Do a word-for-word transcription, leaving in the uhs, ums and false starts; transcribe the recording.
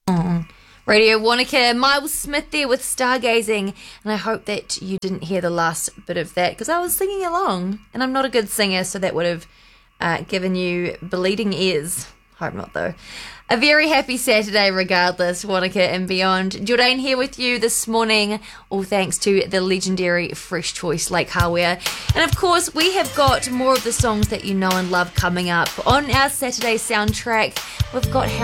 Oh. Radio Wanaka, Miles Smith there with Stargazing, and I hope that you didn't hear the last bit of that because I was singing along, and I'm not a good singer, so that would have uh, given you bleeding ears. Hope not, though. A very happy Saturday regardless, Wanaka and beyond. Jordan here with you this morning, all thanks to the legendary Fresh Choice Lake Hardware. And of course, we have got more of the songs that you know and love coming up on our Saturday soundtrack. We've got Harry